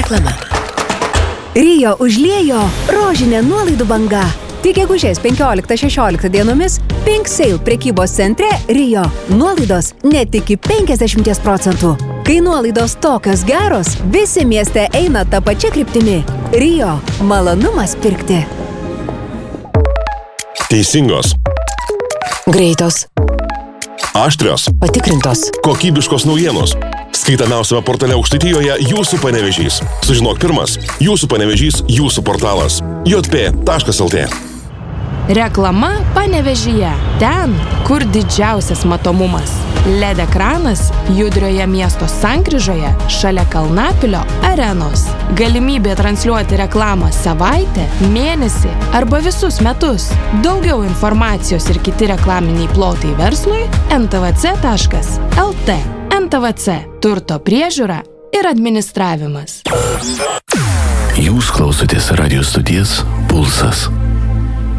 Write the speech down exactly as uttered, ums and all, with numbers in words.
Reklama. Rio užliejo rožinė nuolaidų banga. Tik gegužės penkioliktą šešioliktą dienomis Pink Sale prekybos centre Rio. Nuolaidos net iki penkiasdešimt procentų. Kai nuolaidos tokios geros, visi mieste eina tą pačią kryptimį. Rio. Malonumas pirkti. Teisingos. Greitos. Aštrios. Patikrintos. Kokybiškos naujienos. Skaitamiausiame portale Aukštaitijoje Jūsų Panevėžys. Sužinok pirmas. Jūsų Panevėžys, Jūsų portalas. j p taškas l t. Reklama Panevėžyje. Ten, kur didžiausias matomumas. L E D ekranas judrioje miesto sankryžoje šalia Kalnapilio arenos. Galimybė transliuoti reklamą savaitę, mėnesį arba visus metus. Daugiau informacijos ir kiti reklaminiai plotai verslui en te ve ce taškas el te. en te ve ce – turto priežiūra ir administravimas. Jūs klausotės radijo stoties Pulsas.